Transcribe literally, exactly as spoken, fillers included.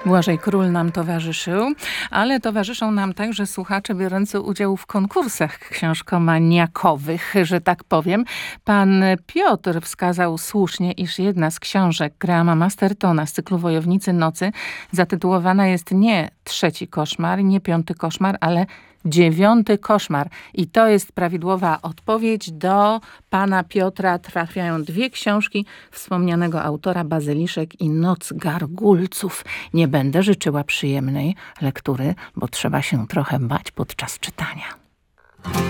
Błażej Król nam towarzyszył, ale towarzyszą nam także słuchacze biorący udział w konkursach książkomaniakowych, że tak powiem. Pan Piotr wskazał słusznie, iż jedna z książek Grahama Mastertona z cyklu Wojownicy Nocy zatytułowana jest nie Trzeci koszmar, nie Piąty koszmar, ale Dziewiąty koszmar. I to jest prawidłowa odpowiedź. Do pana Piotra trafiają dwie książki wspomnianego autora Bazyliszek i Noc gargulców. Nie będę życzyła przyjemnej lektury, bo trzeba się trochę bać podczas czytania.